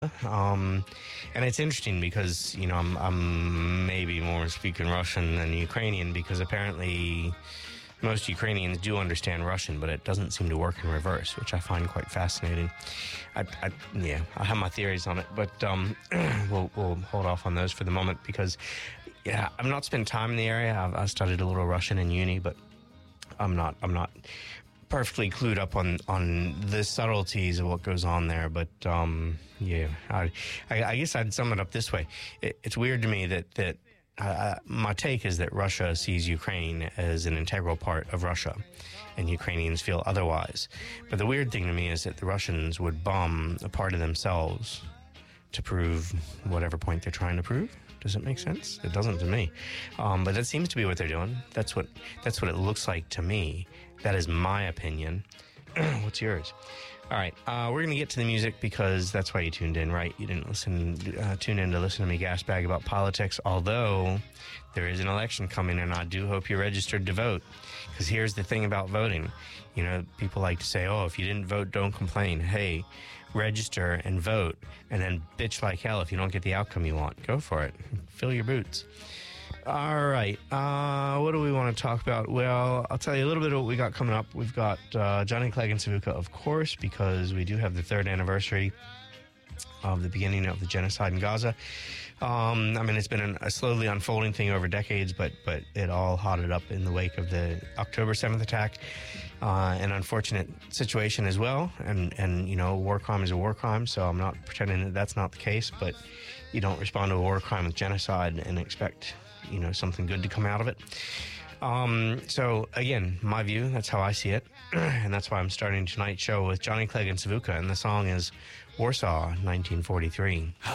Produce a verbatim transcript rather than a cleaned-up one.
Um, and it's interesting because, you know, I'm, I'm maybe more speaking Russian than Ukrainian because apparently most Ukrainians do understand Russian, but it doesn't seem to work in reverse, which I find quite fascinating. I, I yeah, I have my theories on it, but um, we'll, we'll hold off on those for the moment because, yeah, I've not spent time in the area. I've, I studied a little Russian in uni, but I'm not, I'm not perfectly clued up on, on the subtleties of what goes on there. But um, yeah, I, I, I guess I'd sum it up this way. It, it's weird to me that, that uh, my take is that Russia sees Ukraine as an integral part of Russia, and Ukrainians feel otherwise. But the weird thing to me is that the Russians would bomb a part of themselves to prove whatever point they're trying to prove. Does it make sense? It doesn't to me. Um, but that seems to be what they're doing. That's what that's what it looks like to me. That is my opinion. What's yours? All right, uh, we're going to get to the music because that's why you tuned in, right? You didn't listen, uh, tune in to listen to me gasbag about politics, although there is an election coming, and I do hope you're registered to vote. Because here's the thing about voting. You know, people like to say, oh, if you didn't vote, don't complain. Hey, register and vote, and then bitch like hell if you don't get the outcome you want. Go for it. Fill your boots. All right. Uh, what do we want to talk about? Well, I'll tell you a little bit of what we got coming up. We've got uh, Johnny Clegg and Savuka, of course, because we do have the third anniversary of the beginning of the genocide in Gaza. Um, I mean, it's been an, a slowly unfolding thing over decades, but but it all hotted up in the wake of the October seventh attack. Uh, an unfortunate situation as well. And, and, you know, war crime is a war crime, so I'm not pretending that that's not the case, but you don't respond to a war crime with genocide and expect, you know, something good to come out of it. Um, so, again, my view, that's how I see it, and that's why I'm starting tonight's show with Johnny Clegg and Savuka, and the song is Warsaw, nineteen forty-three.